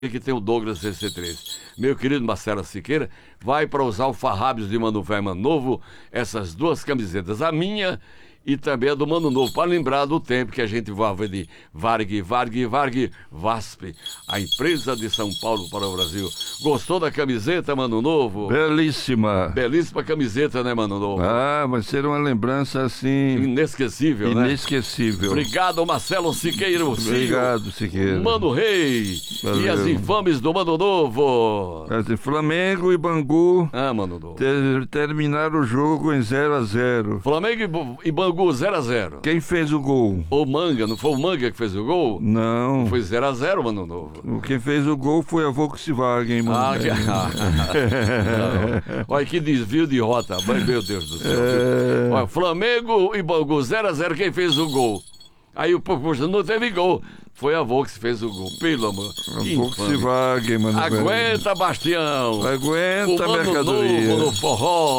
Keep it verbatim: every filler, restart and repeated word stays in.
que tem o Douglas C C três. Meu querido Marcelo Siqueira vai para usar o Farrábios de Mano Velho e Mano Novo, essas duas camisetas, a minha e também a do Mano Novo, para lembrar do tempo que a gente voava de Varg, Varg, Varg, VASP, a empresa de São Paulo para o Brasil. Gostou da camiseta, Mano Novo? Belíssima. Belíssima camiseta, né, Mano Novo? Ah, vai ser uma lembrança assim... Inesquecível, né? Inesquecível. Obrigado, Marcelo Siqueira. Obrigado, Siqueira. Mano Rei. Valeu. E as infames do Mano Novo. Flamengo e Bangu Ah, Mano Novo. ter, terminaram o jogo em zero a zero. Flamengo e Bangu zero a zero. Quem fez o gol? O Manga, não foi o Manga que fez o gol? Não. Foi zero a zero, Mano Novo. Quem fez o gol foi a Volkswagen, mano. Ah, que... Olha que desvio de rota. Meu Deus do céu. É... Olha, Flamengo e Bangu zero a zero, quem fez o gol? Aí o povo não teve gol. Foi a Volks que fez o gol. Pelo amor. A Volkswagen, mano. Aguenta, velho. Bastião. Aguenta, o Mano mercadoria. Novo no forró.